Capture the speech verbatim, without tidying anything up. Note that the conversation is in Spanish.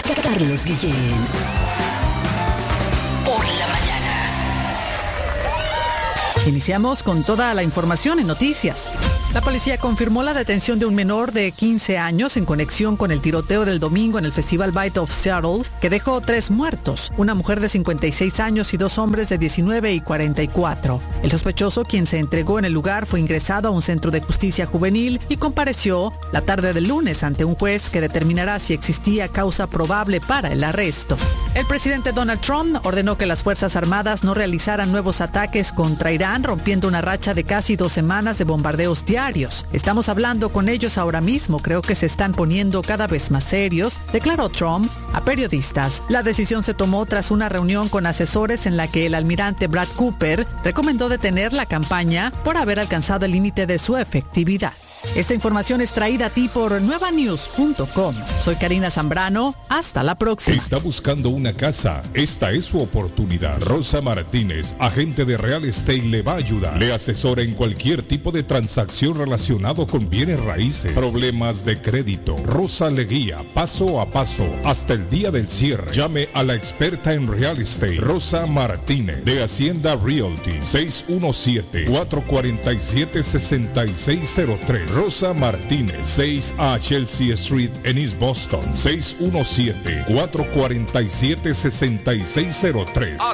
Carlos Guillén. Por la mañana. Iniciamos con toda la información en noticias. La policía confirmó la detención de un menor de quince años en conexión con el tiroteo del domingo en el Festival Bite of Seattle, que dejó tres muertos, una mujer de cincuenta y seis años y dos hombres de diecinueve y cuarenta y cuatro. El sospechoso, quien se entregó en el lugar, fue ingresado a un centro de justicia juvenil y compareció la tarde del lunes ante un juez que determinará si existía causa probable para el arresto. El presidente Donald Trump ordenó que las Fuerzas Armadas no realizaran nuevos ataques contra Irán, rompiendo una racha de casi dos semanas de bombardeos diarios. Estamos hablando con ellos ahora mismo, creo que se están poniendo cada vez más serios, declaró Trump a periodistas. La decisión se tomó tras una reunión con asesores en la que el almirante Brad Cooper recomendó detener la campaña por haber alcanzado el límite de su efectividad. Esta información es traída a ti por nueva news punto com. Soy Karina Zambrano. Hasta la próxima. ¿Está buscando una casa? Esta es su oportunidad. Rosa Martínez, agente de Real Estate, le va a ayudar. Le asesora en cualquier tipo de transacción relacionado con bienes raíces, problemas de crédito. Rosa le guía paso a paso hasta el día del cierre. Llame a la experta en Real Estate, Rosa Martínez, de Hacienda Realty, seis uno siete, cuatro cuatro siete, seis seis cero tres. Rosa Martínez, seis a Chelsea Street en East Boston, seis uno siete, cuatro cuatro siete, seis seis cero tres.